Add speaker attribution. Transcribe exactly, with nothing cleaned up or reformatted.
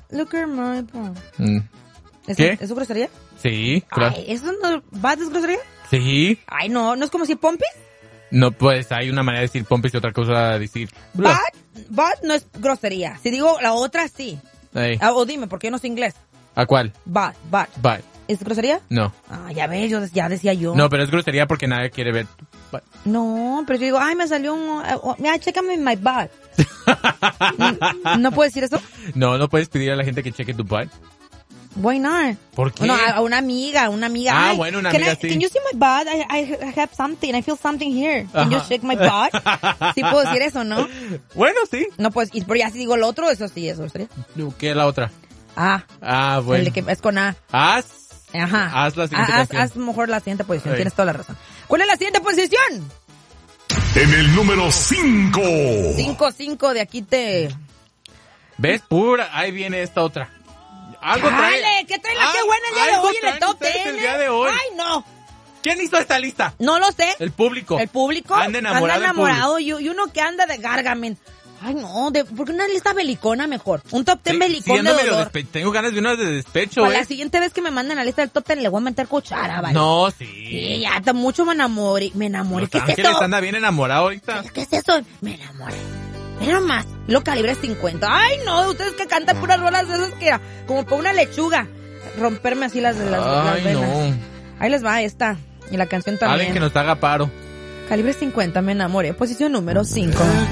Speaker 1: look at my bad.
Speaker 2: Mm.
Speaker 1: ¿Es,
Speaker 2: ¿Qué?
Speaker 1: ¿Eso grosería?
Speaker 2: Sí, claro.
Speaker 1: Ay, ¿eso no, bad es grosería?
Speaker 2: Sí.
Speaker 1: Ay, no, ¿no es como si pompis?
Speaker 2: No, pues hay una manera de decir pompis y otra cosa de decir...
Speaker 1: Bad, bad no es grosería. Si digo la otra, sí.
Speaker 2: Ey.
Speaker 1: Ah, o dime, ¿por qué no sé inglés?
Speaker 2: ¿A cuál?
Speaker 1: Bad, bad.
Speaker 2: Bye.
Speaker 1: ¿Es grosería?
Speaker 2: No.
Speaker 1: Ah, ya ves, yo ya decía yo.
Speaker 2: No, pero es grosería porque nadie quiere ver... Bye.
Speaker 1: No, pero yo digo, ay, me salió un... Uh, mira, chécame my butt. ¿No, ¿No puedes decir eso?
Speaker 2: No, no puedes pedir a la gente que cheque tu butt.
Speaker 1: Why not?
Speaker 2: ¿Por qué?
Speaker 1: No, a, a una amiga, una amiga.
Speaker 2: Ah,
Speaker 1: ay,
Speaker 2: bueno, una
Speaker 1: can
Speaker 2: amiga,
Speaker 1: I,
Speaker 2: sí.
Speaker 1: Can you see my butt? I, I, I have something. I feel something here. Can you
Speaker 2: Ajá.
Speaker 1: shake my butt? Sí puedo decir eso, ¿no?
Speaker 2: Bueno, sí.
Speaker 1: No, pues, y, pero ya si digo lo otro, eso sí, eso sería.
Speaker 2: ¿Qué es la otra?
Speaker 1: Ah,
Speaker 2: Ah, bueno.
Speaker 1: el de que es con A.
Speaker 2: Haz...
Speaker 1: Ajá.
Speaker 2: Haz la siguiente
Speaker 1: haz,
Speaker 2: canción.
Speaker 1: haz mejor la siguiente posición,
Speaker 2: Sí.
Speaker 1: tienes toda la razón. ¿Cuál es la siguiente posición?
Speaker 3: En el número cinco.
Speaker 1: cinco cinco de aquí te...
Speaker 2: ¿Ves? Pura, ahí viene esta otra. Algo trae.
Speaker 1: ¡Dale! ¿Qué trae la
Speaker 2: Ah,
Speaker 1: que buena el día de
Speaker 2: algo
Speaker 1: hoy en el
Speaker 2: traen
Speaker 1: top
Speaker 2: ustedes
Speaker 1: diez?
Speaker 2: el día de hoy.
Speaker 1: ¡Ay, no!
Speaker 2: ¿Quién hizo esta lista?
Speaker 1: No lo sé.
Speaker 2: El público.
Speaker 1: El público
Speaker 2: Anda enamorado.
Speaker 1: anda enamorado y, y uno que anda de gargamen. Ay, no, de, ¿por qué una lista belicona mejor? Un top ten
Speaker 2: Sí,
Speaker 1: belicón
Speaker 2: sí, ando
Speaker 1: de
Speaker 2: medio
Speaker 1: dolor.
Speaker 2: despe- Tengo ganas de una de despecho,
Speaker 1: Para
Speaker 2: ¿eh?
Speaker 1: la siguiente vez que me manden la lista del top ten le voy a meter cuchara, ¿vale?
Speaker 2: No, sí.
Speaker 1: Sí, ya está mucho me enamoré. Me enamoré.
Speaker 2: Los
Speaker 1: ¿Qué es
Speaker 2: Ángeles
Speaker 1: eso?
Speaker 2: anda bien enamorado ahorita.
Speaker 1: ¿Qué es eso? Me enamoré. Mira más. Lo calibre cincuenta. Ay, no, ustedes que cantan puras rolas de esas que como para una lechuga. Romperme así las, las, las
Speaker 2: Ay,
Speaker 1: venas.
Speaker 2: no.
Speaker 1: Ahí les va esta. Y la canción también.
Speaker 2: Alguien que nos haga paro.
Speaker 1: Calibre cincuenta, me enamoré. Posición número cinco.